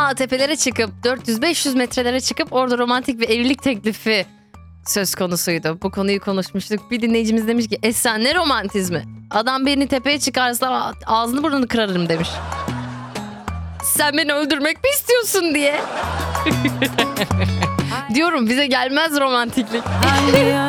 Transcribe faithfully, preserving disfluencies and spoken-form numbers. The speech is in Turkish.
ta tepelere çıkıp dört yüz beş yüz metrelere çıkıp orada romantik bir evlilik teklifi söz konusuydu. Bu konuyu konuşmuştuk. Bir dinleyicimiz demiş ki Esra ne romantizmi? Adam beni tepeye çıkarsa ağzını burnunu kırarım demiş. Sen beni öldürmek mi istiyorsun diye. Diyorum bize gelmez romantiklik.